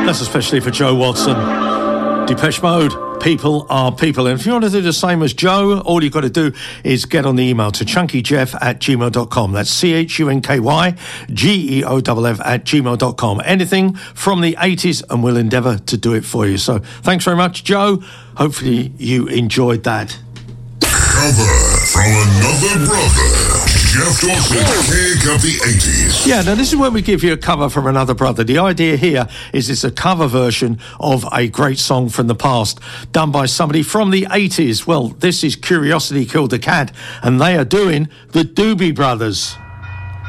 That's especially for Joe Watson. Depeche Mode, people are people. And if you want to do the same as Joe, all you've got to do is get on the email to chunkyjeff@gmail.com. That's CHUNKYGEOFF@gmail.com. Anything from the 80s, and we'll endeavour to do it for you. So thanks very much, Joe. Hopefully you enjoyed that. Cover from another brother. Jeff Dawson's Kick of the 80s. Yeah, now this is where we give you a cover from another brother. The idea here is it's a cover version of a great song from the past, done by somebody from the 80s. Well, this is Curiosity Killed the Cat, and they are doing the Doobie Brothers.